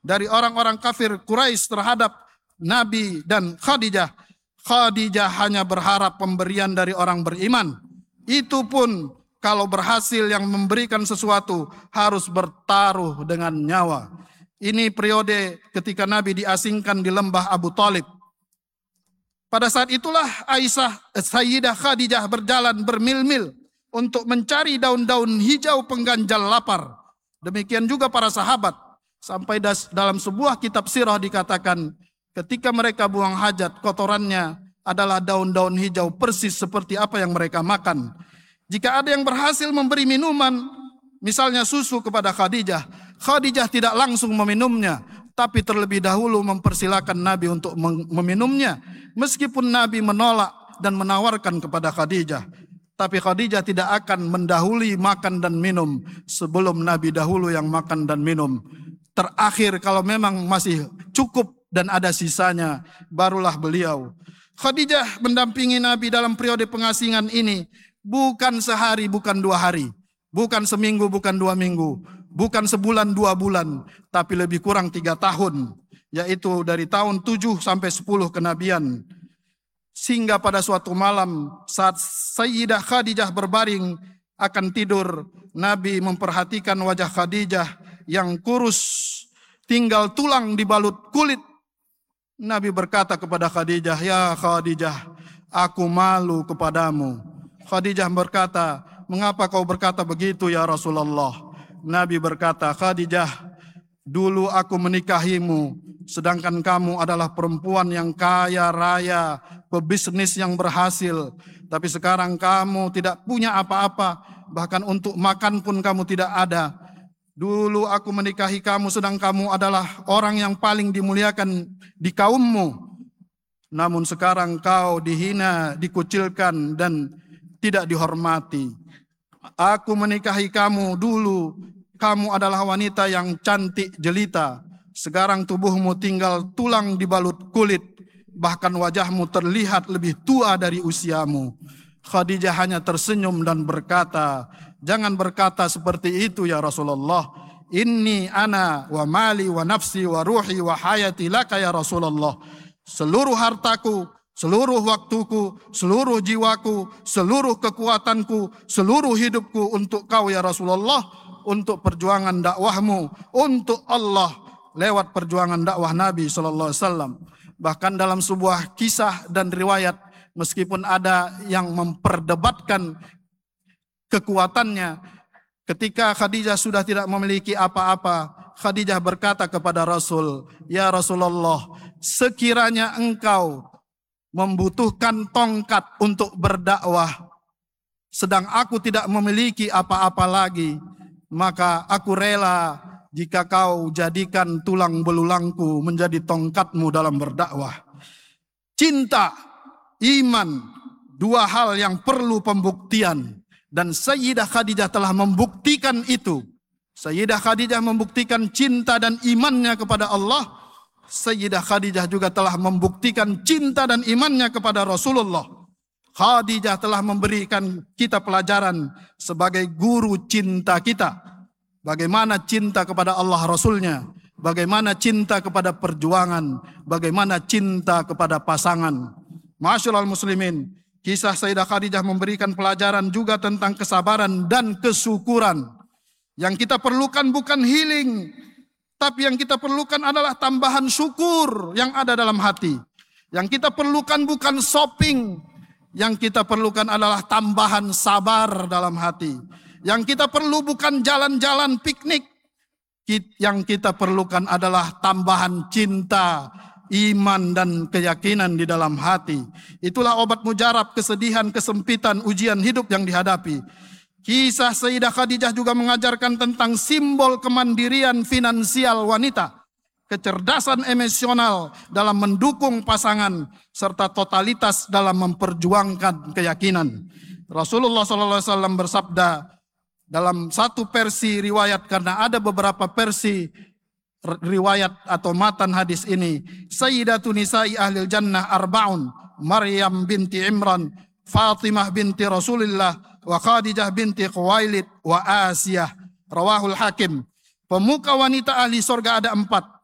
dari orang-orang kafir Quraisy terhadap Nabi dan Khadijah. Khadijah hanya berharap pemberian dari orang beriman. Itu pun kalau berhasil yang memberikan sesuatu harus bertaruh dengan nyawa. Ini periode ketika Nabi diasingkan di lembah Abu Talib. Pada saat itulah Sayyidah Khadijah berjalan bermil-mil untuk mencari daun-daun hijau pengganjal lapar. Demikian juga para sahabat. Sampai dalam sebuah kitab sirah dikatakan, ketika mereka buang hajat, kotorannya adalah daun-daun hijau persis seperti apa yang mereka makan. Jika ada yang berhasil memberi minuman, misalnya susu kepada Khadijah, Khadijah tidak langsung meminumnya, tapi terlebih dahulu mempersilakan Nabi untuk meminumnya. Meskipun Nabi menolak dan menawarkan kepada Khadijah, tapi Khadijah tidak akan mendahului makan dan minum sebelum Nabi dahulu yang makan dan minum. Terakhir kalau memang masih cukup dan ada sisanya, barulah beliau. Khadijah mendampingi Nabi dalam periode pengasingan ini bukan sehari, bukan 2 hari, bukan seminggu, bukan 2 minggu, bukan sebulan 2 bulan, tapi lebih kurang 3 tahun, yaitu dari tahun 7 sampai 10 kenabian. Sehingga pada suatu malam saat Sayyidah Khadijah berbaring akan tidur, Nabi memperhatikan wajah Khadijah yang kurus, tinggal tulang dibalut kulit. Nabi berkata kepada Khadijah, "Ya Khadijah, aku malu kepadamu." Khadijah berkata, "Mengapa kau berkata begitu ya Rasulullah?" Nabi berkata, "Khadijah, dulu aku menikahimu, sedangkan kamu adalah perempuan yang kaya raya, pebisnis yang berhasil. Tapi sekarang kamu tidak punya apa-apa, bahkan untuk makan pun kamu tidak ada. Dulu aku menikahi kamu sedang kamu adalah orang yang paling dimuliakan di kaummu. Namun sekarang kau dihina, dikucilkan dan tidak dihormati. Aku menikahi kamu dulu, kamu adalah wanita yang cantik jelita. Sekarang tubuhmu tinggal tulang dibalut kulit, bahkan wajahmu terlihat lebih tua dari usiamu." Khadijah hanya tersenyum dan berkata, "Jangan berkata seperti itu ya Rasulullah. Inni ana wa mali wa nafsi wa ruhi wa hayati laka ya Rasulullah. Seluruh hartaku, seluruh waktuku, seluruh jiwaku, seluruh kekuatanku, seluruh hidupku untuk kau ya Rasulullah, untuk perjuangan dakwahmu, untuk Allah lewat perjuangan dakwah Nabi SAW." Bahkan dalam sebuah kisah dan riwayat, meskipun ada yang memperdebatkan kekuatannya, ketika Khadijah sudah tidak memiliki apa-apa, Khadijah berkata kepada Rasul, "Ya Rasulullah, sekiranya engkau membutuhkan tongkat untuk berdakwah, sedang aku tidak memiliki apa-apa lagi, maka aku rela jika kau jadikan tulang belulangku menjadi tongkatmu dalam berdakwah." Cinta, iman, 2 hal yang perlu pembuktian. Dan Sayyidah Khadijah telah membuktikan itu. Sayyidah Khadijah membuktikan cinta dan imannya kepada Allah. Sayyidah Khadijah juga telah membuktikan cinta dan imannya kepada Rasulullah. Khadijah telah memberikan kita pelajaran sebagai guru cinta kita. Bagaimana cinta kepada Allah Rasulnya, bagaimana cinta kepada perjuangan, bagaimana cinta kepada pasangan. Masyaallah muslimin, kisah Sayyidah Khadijah memberikan pelajaran juga tentang kesabaran dan kesyukuran. Yang kita perlukan bukan healing, tapi yang kita perlukan adalah tambahan syukur yang ada dalam hati. Yang kita perlukan bukan shopping, yang kita perlukan adalah tambahan sabar dalam hati. Yang kita perlu bukan jalan-jalan piknik, yang kita perlukan adalah tambahan cinta, iman dan keyakinan di dalam hati. Itulah obat mujarab kesedihan, kesempitan, ujian hidup yang dihadapi. Kisah Sayyidah Khadijah juga mengajarkan tentang simbol kemandirian finansial wanita, kecerdasan emosional dalam mendukung pasangan, serta totalitas dalam memperjuangkan keyakinan. Rasulullah SAW bersabda dalam satu versi riwayat, karena ada beberapa versi riwayat atau matan hadis ini, Sayyidatu nisa'i ahlil jannah arba'un, Maryam binti Imran, Fatimah binti Rasulillah, wa Khadijah binti Khuwailid, wa Asiyah. Rawahul Hakim. Pemuka wanita ahli surga ada 4.